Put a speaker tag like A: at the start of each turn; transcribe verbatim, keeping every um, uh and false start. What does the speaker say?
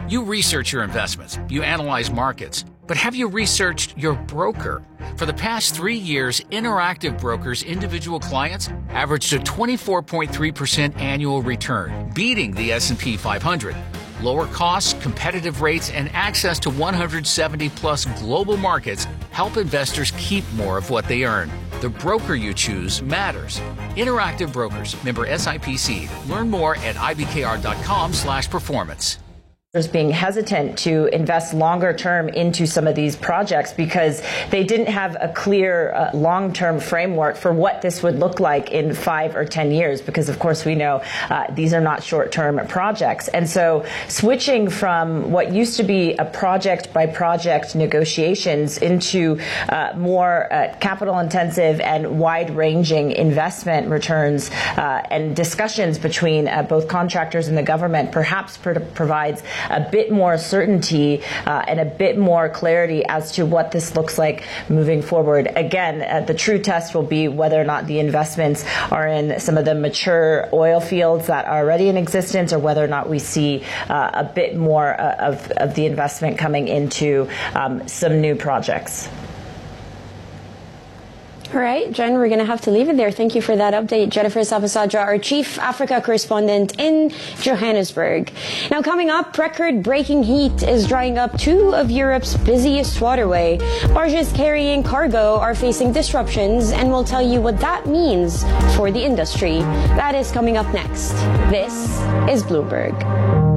A: You research your investments, you analyze markets, but have you researched your broker? For the past three years, Interactive Brokers' individual clients averaged a twenty-four point three percent annual return, beating the S and P five hundred. Lower costs, competitive rates, and access to one hundred seventy plus global markets help investors keep more of what they earn. The broker you choose matters. Interactive Brokers, member S I P C. Learn more at I B K R dot com slash performance.
B: Being hesitant to invest longer term into some of these projects because they didn't have a clear uh, long-term framework for what this would look like in five or ten years, because of course we know uh, these are not short-term projects. And so switching from what used to be a project by project negotiations into uh, more uh, capital intensive and wide-ranging investment returns uh, and discussions between uh, both contractors and the government perhaps pro- provides a bit more certainty uh, and a bit more clarity as to what this looks like moving forward. Again, uh, the true test will be whether or not the investments are in some of the mature oil fields that are already in existence, or whether or not we see uh, a bit more uh, of, of the investment coming into um, some new projects.
C: All right, Jen, we're going to have to leave it there. Thank you for that update. Jennifer Sabasadra, our Chief Africa Correspondent in Johannesburg. Now, coming up, record-breaking heat is drying up two of Europe's busiest waterway. Barges carrying cargo are facing disruptions, and we'll tell you what that means for the industry. That is coming up next. This is Bloomberg.